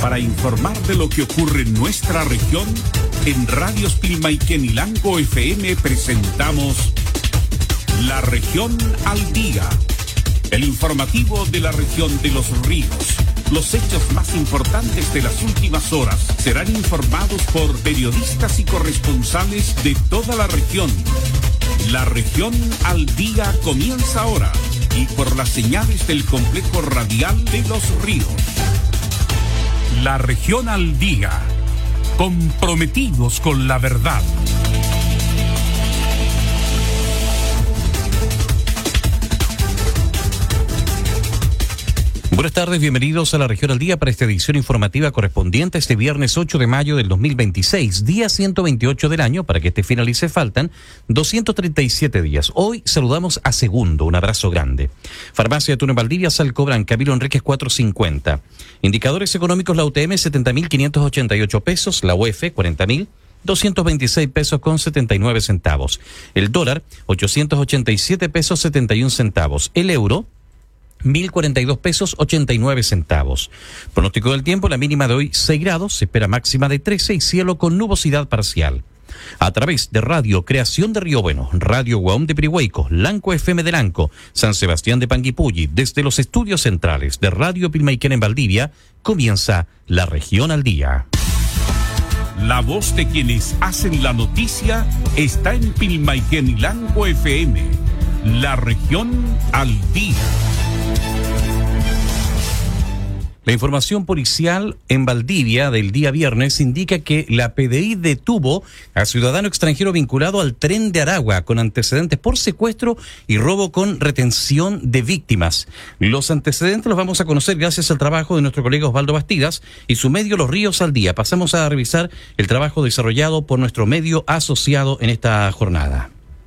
Para informar de lo que ocurre en nuestra región, en Radios Pilmaiquén-Ilanco FM presentamos La Región al Día, el informativo de la región de Los Ríos. Los hechos más importantes de las últimas horas serán informados por periodistas y corresponsales de toda la región. La Región al Día comienza ahora y por las señales del complejo radial de Los Ríos. La Región al Día, comprometidos con la verdad. Buenas tardes, bienvenidos a La Región al Día para esta edición informativa correspondiente a este viernes 8 de mayo del 2026, día 128 del año. Para que este finalice faltan 237 días. Hoy saludamos a Segundo, un abrazo grande. Farmacia Túnel Valdivia, Salcobran, Camilo Enríquez 450. Indicadores económicos, la UTM 70.588 pesos, la UEF 40.226 pesos con 79 centavos. El dólar 887 pesos 71 centavos. El euro 1.042 pesos 89 centavos. Pronóstico del tiempo, la mínima de hoy 6 grados, se espera máxima de 13 y cielo con nubosidad parcial. A través de Radio Creación de Río Bueno, Radio Guaum de Pirihueco, Lanco FM de Lanco, San Sebastián de Panguipulli, desde los estudios centrales de Radio Pilmaiquén en Valdivia, comienza La Región al Día. La voz de quienes hacen la noticia está en Pilmaiquén-Ilanco FM. La Región al Día. La información policial en Valdivia del día viernes indica que la PDI detuvo a ciudadano extranjero vinculado al Tren de Aragua con antecedentes por secuestro y robo con retención de víctimas. Los antecedentes los vamos a conocer gracias al trabajo de nuestro colega Osvaldo Bastidas y su medio Los Ríos al Día. Pasamos a revisar el trabajo desarrollado por nuestro medio asociado en esta jornada.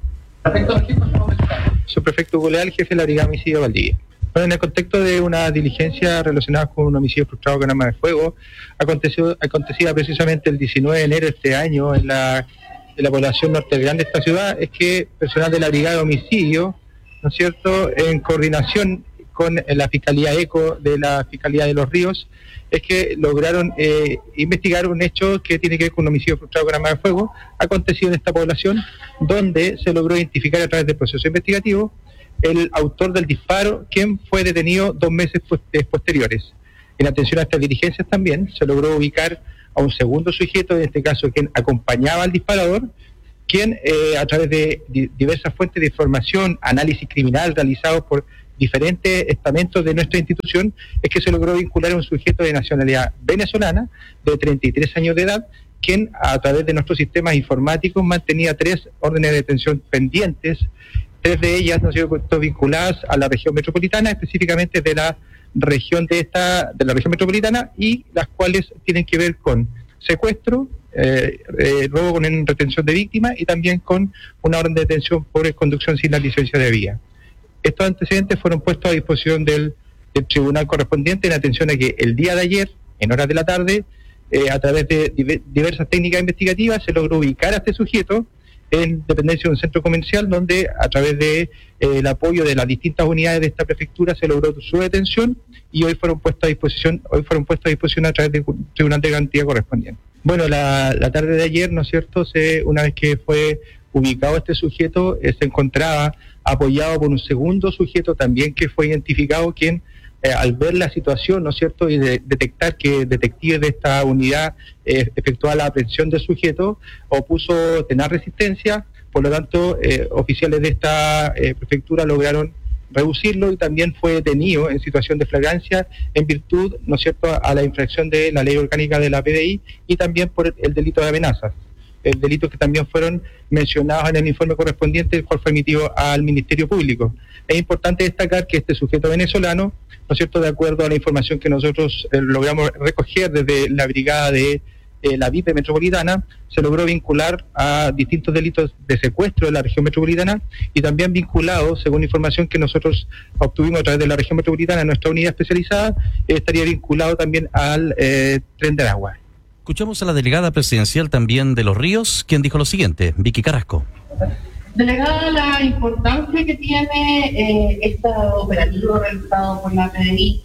Subprefecto Hugo Leal, jefe de la Brigada de Homicidio de Valdivia. Bueno, en el contexto de una diligencia relacionada con un homicidio frustrado con arma de fuego, acontecida precisamente el 19 de enero de este año en la población norte grande de esta ciudad, es que personal de la Brigada de Homicidio, ¿no es cierto?, en coordinación con la Fiscalía ECO de la Fiscalía de Los Ríos, es que lograron investigar un hecho que tiene que ver con un homicidio frustrado con arma de fuego, acontecido en esta población, donde se logró identificar a través del proceso investigativo el autor del disparo, quien fue detenido 2 meses posteriores. En atención a estas diligencias también se logró ubicar a un segundo sujeto, en este caso quien acompañaba al disparador, quien a través de diversas fuentes de información, análisis criminal realizados por diferentes estamentos de nuestra institución, es que se logró vincular a un sujeto de nacionalidad venezolana de 33 años de edad, quien a través de nuestros sistemas informáticos mantenía 3 órdenes de detención pendientes, 3 de ellas no han sido vinculadas a la región metropolitana, específicamente de la región de la región metropolitana, y las cuales tienen que ver con secuestro, robo con retención de víctimas y también con una orden de detención por conducción sin la licencia de vía. Estos antecedentes fueron puestos a disposición del tribunal correspondiente en atención a que el día de ayer, en horas de la tarde, a través de diversas técnicas investigativas, se logró ubicar a este sujeto en dependencia de un centro comercial, donde a través de el apoyo de las distintas unidades de esta prefectura se logró su detención y hoy fueron puestos a disposición a través del tribunal de garantía correspondiente. Bueno, la tarde de ayer, ¿no es cierto?, una vez que fue ubicado este sujeto, se encontraba apoyado por un segundo sujeto también que fue identificado, quien al ver la situación, ¿no es cierto?, y de detectar que detectives de esta unidad efectuaban la aprehensión del sujeto, opuso tener resistencia. Por lo tanto, oficiales de esta prefectura lograron reducirlo y también fue detenido en situación de flagrancia en virtud, ¿no es cierto?, a la infracción de la ley orgánica de la PDI y también por el delito de amenazas. Delitos que también fueron mencionados en el informe correspondiente, el cual fue emitido al Ministerio Público. Es importante destacar que este sujeto venezolano, ¿no es cierto?, de acuerdo a la información que nosotros logramos recoger desde la brigada de la VIP metropolitana, se logró vincular a distintos delitos de secuestro de la región metropolitana y también vinculado, según información que nosotros obtuvimos a través de la región metropolitana en nuestra unidad especializada, estaría vinculado también al Tren de Aragua. Escuchamos a la delegada presidencial también de Los Ríos, quien dijo lo siguiente. Vicky Carrasco. Delegada, la importancia que tiene este operativo realizado por la PDI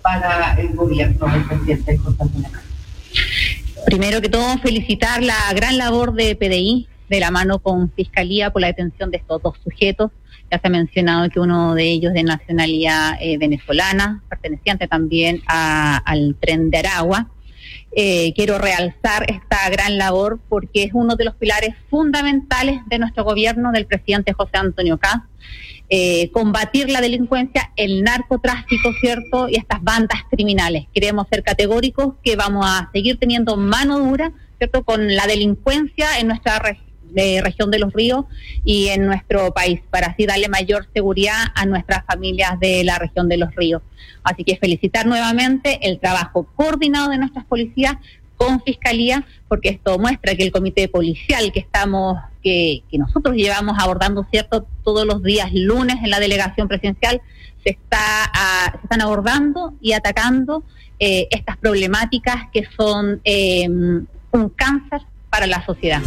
para el gobierno del presidente José Antonio Cast? Primero que todo, felicitar la gran labor de PDI, de la mano con Fiscalía, por la detención de estos 2 sujetos. Ya se ha mencionado que uno de ellos de nacionalidad venezolana, perteneciente también al Tren de Aragua. Quiero realzar esta gran labor porque es uno de los pilares fundamentales de nuestro gobierno, del presidente José Antonio Cast. Combatir la delincuencia, el narcotráfico, ¿cierto? Y estas bandas criminales. Queremos ser categóricos que vamos a seguir teniendo mano dura, ¿cierto? Con la delincuencia en nuestra región de Los Ríos y en nuestro país, para así darle mayor seguridad a nuestras familias de la región de Los Ríos. Así que felicitar nuevamente el trabajo coordinado de nuestras policías con Fiscalía, porque esto muestra que el comité policial que nosotros llevamos abordando, ¿cierto?, todos los días lunes en la delegación presidencial, se están abordando y atacando estas problemáticas que son un cáncer para la sociedad.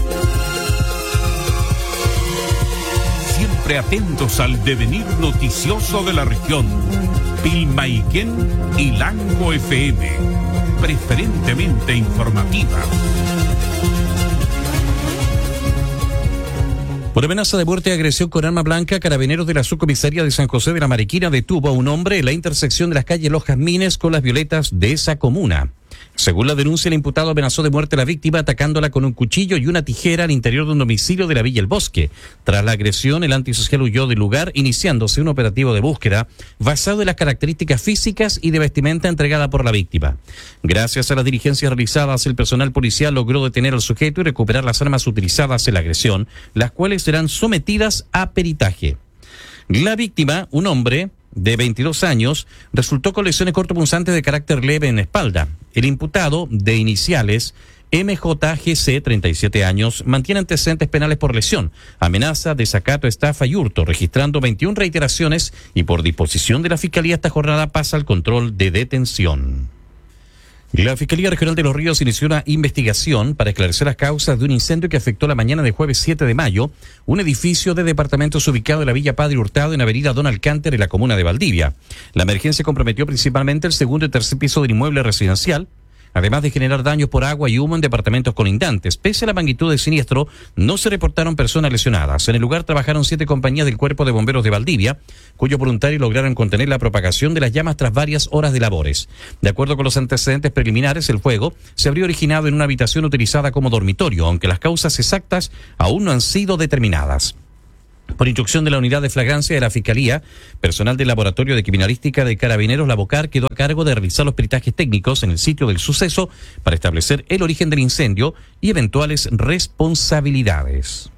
Siempre atentos al devenir noticioso de la región. Pilmaiquén y Lango FM, preferentemente informativa. Por amenaza de muerte y agresión con arma blanca, carabineros de la subcomisaría de San José de la Mariquina detuvo a un hombre en la intersección de las calles Los Jazmines con Las Violetas de esa comuna. Según la denuncia, el imputado amenazó de muerte a la víctima atacándola con un cuchillo y una tijera al interior de un domicilio de la Villa El Bosque. Tras la agresión, el antisocial huyó del lugar, iniciándose un operativo de búsqueda basado en las características físicas y de vestimenta entregada por la víctima. Gracias a las diligencias realizadas, el personal policial logró detener al sujeto y recuperar las armas utilizadas en la agresión, las cuales serán sometidas a peritaje. La víctima, un hombre de 22 años, resultó con lesiones cortopunzantes de carácter leve en la espalda. El imputado, de iniciales MJGC, 37 años, mantiene antecedentes penales por lesión, amenaza, desacato, estafa y hurto, registrando 21 reiteraciones, y por disposición de la Fiscalía esta jornada pasa al control de detención. La Fiscalía Regional de Los Ríos inició una investigación para esclarecer las causas de un incendio que afectó la mañana del jueves 7 de mayo un edificio de departamentos ubicado en la Villa Padre Hurtado en avenida Don Alcántara en la comuna de Valdivia. La emergencia comprometió principalmente el segundo y tercer piso del inmueble residencial, además de generar daños por agua y humo en departamentos colindantes. Pese a la magnitud del siniestro, no se reportaron personas lesionadas. En el lugar trabajaron 7 compañías del Cuerpo de Bomberos de Valdivia, cuyos voluntarios lograron contener la propagación de las llamas tras varias horas de labores. De acuerdo con los antecedentes preliminares, el fuego se habría originado en una habitación utilizada como dormitorio, aunque las causas exactas aún no han sido determinadas. Por instrucción de la Unidad de Flagrancia de la Fiscalía, personal del Laboratorio de Criminalística de Carabineros, la BOCAR, quedó a cargo de realizar los peritajes técnicos en el sitio del suceso para establecer el origen del incendio y eventuales responsabilidades.